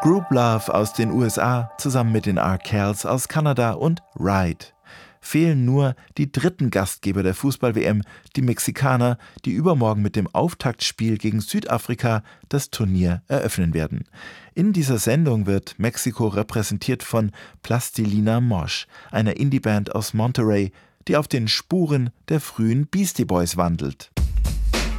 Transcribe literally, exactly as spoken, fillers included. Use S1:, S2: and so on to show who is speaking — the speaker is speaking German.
S1: Group Love aus den U S A zusammen mit den Arkells aus Kanada und Ride. Fehlen nur die dritten Gastgeber der Fußball-W M, die Mexikaner, die übermorgen mit dem Auftaktspiel gegen Südafrika das Turnier eröffnen werden. In dieser Sendung wird Mexiko repräsentiert von Plastilina Mosh, einer Indie-Band aus Monterey, die auf den Spuren der frühen Beastie Boys wandelt.